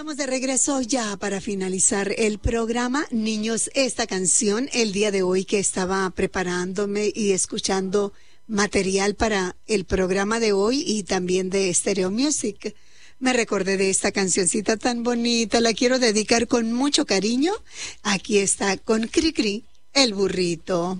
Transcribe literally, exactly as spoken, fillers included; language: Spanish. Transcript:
Estamos de regreso ya para finalizar el programa. Niños, esta canción, el día de hoy que estaba preparándome y escuchando material para el programa de hoy y también de Stereo Music, me recordé de esta cancioncita tan bonita. La quiero dedicar con mucho cariño. Aquí está con Cri Cri, el burrito.